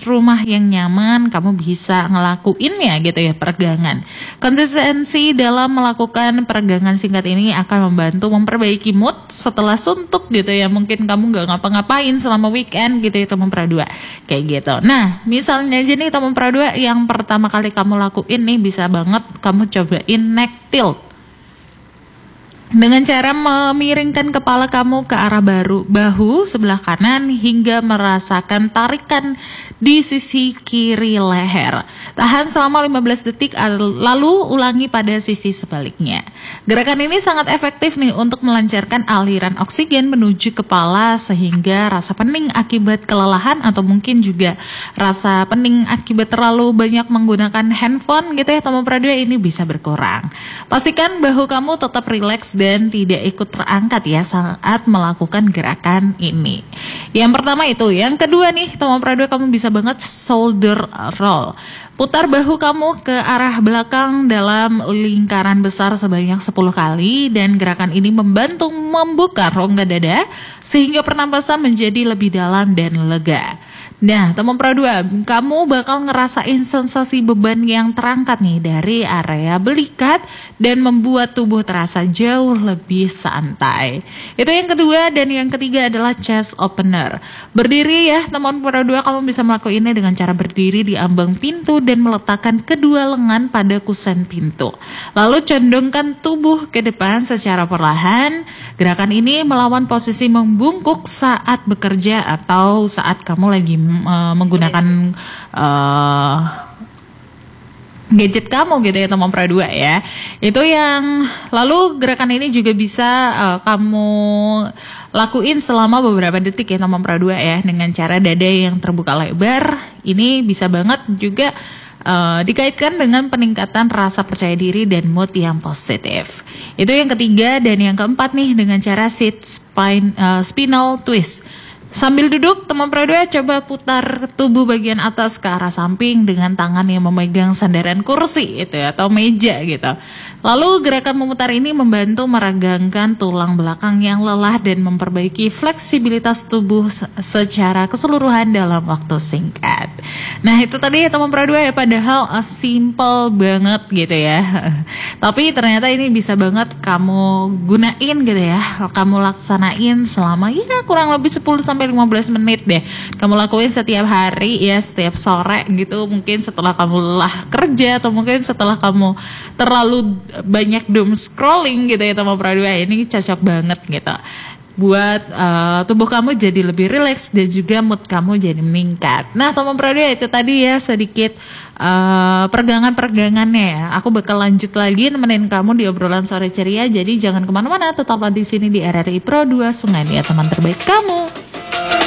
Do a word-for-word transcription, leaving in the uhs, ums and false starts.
rumah yang nyaman, kamu bisa ngelakuinnya gitu ya, peregangan. Konsistensi dalam melakukan peregangan singkat ini akan membantu memperbaiki mood setelah suntuk gitu ya. Mungkin kamu gak ngapa-ngapain selama weekend gitu ya teman pradua, kayak gitu. Nah misalnya aja nih teman pradua, yang pertama kali kamu lakuin nih bisa banget kamu cobain neck tilt. Dengan cara memiringkan kepala kamu ke arah baru, bahu sebelah kanan hingga merasakan tarikan di sisi kiri leher. Tahan selama lima belas detik lalu ulangi pada sisi sebaliknya. Gerakan ini sangat efektif nih untuk melancarkan aliran oksigen menuju kepala sehingga rasa pening akibat kelelahan atau mungkin juga rasa pening akibat terlalu banyak menggunakan handphone gitu ya teman pradua, ini bisa berkurang. Pastikan bahu kamu tetap rileks dan tidak ikut terangkat ya saat melakukan gerakan ini. Yang pertama itu. Yang kedua nih teman pradua, kamu bisa banget shoulder roll. Putar bahu kamu ke arah belakang dalam lingkaran besar sebanyak sepuluh kali dan gerakan ini membantu membuka rongga dada sehingga pernapasan menjadi lebih dalam dan lega. Nah teman pradua, kamu bakal ngerasain sensasi beban yang terangkat nih dari area belikat dan membuat tubuh terasa jauh lebih santai. Itu yang kedua. Dan yang ketiga adalah chest opener. Berdiri ya teman pradua, kamu bisa melakukannya dengan cara berdiri di ambang pintu dan meletakkan kedua lengan pada kusen pintu. Lalu condongkan tubuh ke depan secara perlahan. Gerakan ini melawan posisi membungkuk saat bekerja atau saat kamu lagi Uh, menggunakan uh, gadget kamu gitu ya teman pradua ya. Itu yang lalu gerakan ini juga bisa uh, kamu lakuin selama beberapa detik ya teman pradua ya, dengan cara dada yang terbuka lebar. Ini bisa banget juga Uh, dikaitkan dengan peningkatan rasa percaya diri dan mood yang positif. Itu yang ketiga. Dan yang keempat nih, dengan cara sit spine, uh, spinal twist. Sambil duduk, teman pradua coba putar tubuh bagian atas ke arah samping dengan tangan yang memegang sandaran kursi itu ya, atau meja gitu. Lalu gerakan memutar ini membantu meregangkan tulang belakang yang lelah dan memperbaiki fleksibilitas tubuh secara keseluruhan dalam waktu singkat. Nah itu tadi ya teman pradua ya, padahal uh, simple banget gitu ya. Tapi ternyata ini bisa banget kamu gunain gitu ya, kamu laksanain selama ya kurang lebih sepuluh sampai lima belas menit deh. Kamu lakuin setiap hari ya, setiap sore gitu, mungkin setelah kamu lelah kerja atau mungkin setelah kamu terlalu banyak doom scrolling gitu ya teman pradua. Ini cocok banget gitu buat uh, tubuh kamu jadi lebih rileks dan juga mood kamu jadi meningkat. Nah teman pradua, itu tadi ya sedikit uh, peregangan-peregangannya ya. Aku bakal lanjut lagi nemenin kamu di obrolan sore ceria. Jadi jangan kemana-mana, tetaplah di sini di R R I Pro dua Sungai ya teman terbaik kamu.